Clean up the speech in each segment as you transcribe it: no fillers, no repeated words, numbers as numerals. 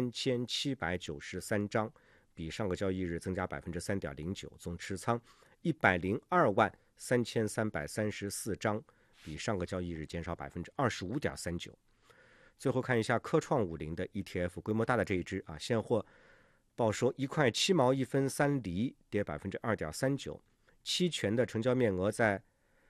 3793张，比上个交易日增加 3.09%， 总持仓1023334张，比上个交易日减少 25.39%。最后看一下科创50的 ETF 规模大的这一支啊，现货报收1块7毛1分3厘，跌 2.39%， 期权的成交面额在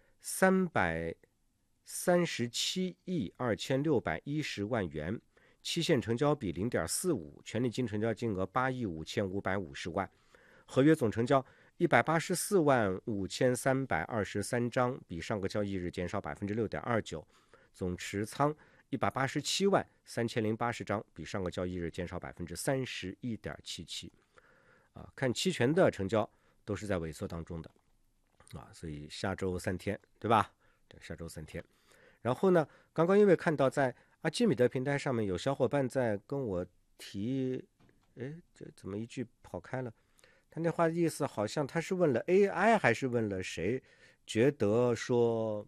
337亿2610万元，期限成交比 0.45， 权利金成交金额8亿5550万，合约总成交184万5323张，比上个交易日减少 6.29%， 总持仓187万3080张，比上个交易日减少 31.77%。看期权的成交都是在萎缩当中的所以下周3天，对吧？对，下周3天。然后呢，刚刚因为看到在阿基米德平台上面有小伙伴在跟我提，这怎么一句跑开了？他那话的意思好像他是问了 AI 还是问了谁，觉得说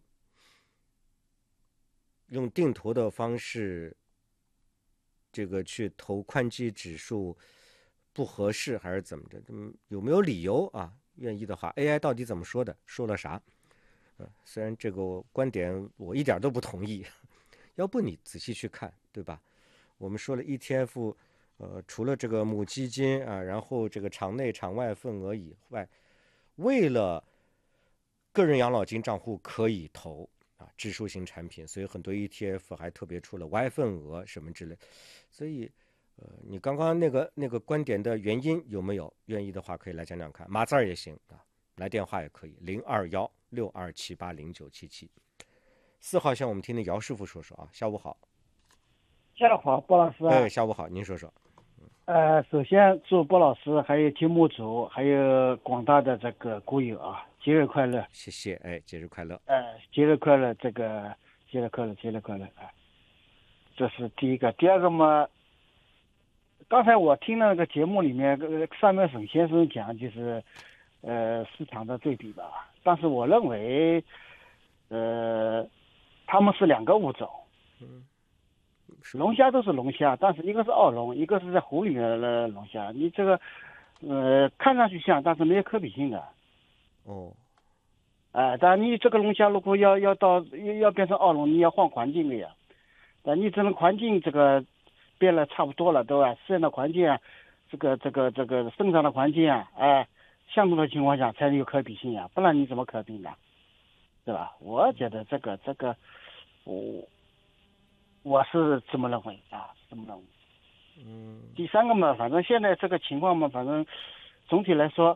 用定投的方式这个去投宽基指数不合适还是怎么着？有没有理由啊？愿意的话 AI 到底怎么说的，说了啥？虽然这个观点我一点都不同意，要不你仔细去看，对吧？我们说了 ETF，除了这个母基金啊，然后这个场内场外份额以外，为了个人养老金账户可以投指数型产品，所以很多 ETF 还特别出了 Y 份额什么之类。所以你刚刚那个观点的原因有没有？愿意的话可以来讲讲看，码字儿也行来电话也可以，02162780977。4号线我们听听姚师傅说说啊，下午好。 下午好，波老师。 下午好，您说说。 首先祝波老师还有节目组还有广大的这个股友节日快乐。 谢谢，节日快乐。 节日快乐，节日快乐这是第一个。第二个嘛，刚才我听了那个节目里面上面沈先生讲就是市场的对比吧，但是我认为他们是两个物种。龙虾都是龙虾，但是一个是澳龙，一个是在湖里面的龙虾。你这个看上去像，但是没有可比性的。但你这个龙虾如果要变成澳龙，你要换环境的呀。你这种环境这个变了差不多了，对吧？自然的环境这个生长的环境相同的情况下才能有可比性呀，不然你怎么可比呢？对吧？我觉得这个我是这么认为这么认为。第三个嘛，反正现在这个情况嘛，反正总体来说，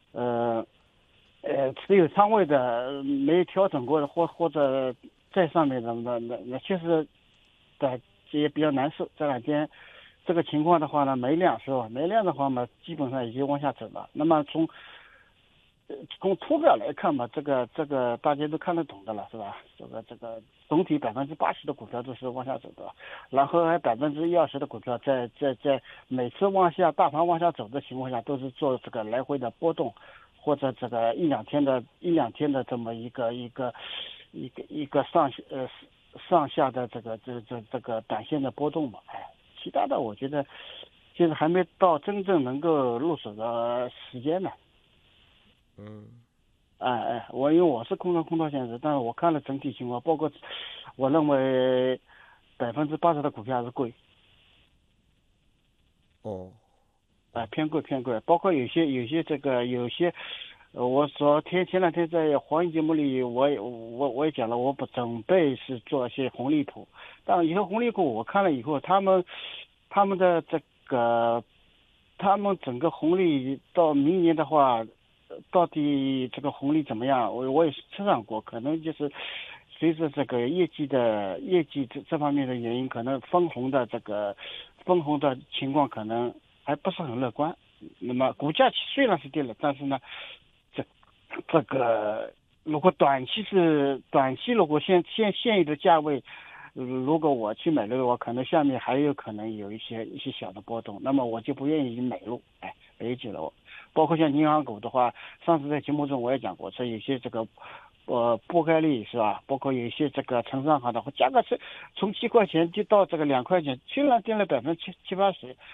持有仓位的没调整过的或者在上面的那确实也比较难受。这两天这个情况的话呢，没量是吧？没量的话嘛，基本上已经往下走了。那么从图表来看嘛，这个大家都看得懂的了，是吧？这个总体80%的股票都是往下走的，然后还1%-20%的股票在每次大盘往下走的情况下，都是做这个来回的波动，或者这个一两天的这么一个上下的这个短线的波动嘛。其他的我觉得就是还没到真正能够入手的时间呢。因为我是空头现实，但是我看了整体情况，包括我认为80%的股票还是贵。偏贵，包括有些我前两天在黄奕节目里，我也讲了，我不准备是做一些红利股，但以后红利股我看了以后，他们的他们整个红利到明年的话，到底这个红利怎么样？我也测算过，可能就是随着这个业绩这方面的原因，可能分红的情况可能还不是很乐观。那么股价虽然是跌了，但是呢，这个如果短期如果现有的价位，如果我去买入的话，可能下面还有可能有一些小的波动，那么我就不愿意买入，没劲了。包括像银行股的话，上次在节目中我也讲过，这有些这个拨概率是吧？包括有一些这个城商行的价格是从7块钱跌到这个2块钱，虽然跌了7-80%。